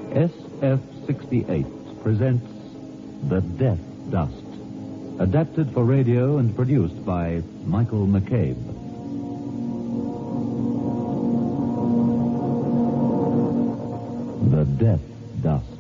SF-68 presents The Death Dust, adapted for radio and produced by Michael McCabe. The Death Dust.